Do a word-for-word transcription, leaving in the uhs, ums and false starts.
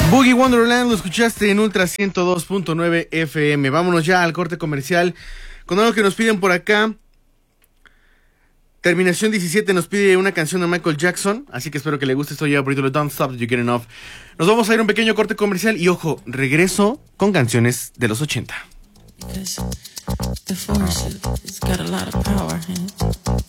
Boogie Wonderland lo escuchaste en Ultra ciento dos punto nueve F M. Vámonos ya al corte comercial con algo que nos piden por acá. Terminación diecisiete nos pide una canción de Michael Jackson, así que espero que le guste. Esto ya por título Don't Stop Till You Get Enough. Nos vamos a ir a un pequeño corte comercial y ojo, regreso con canciones de los ochenta. The force has got a lot of power in it.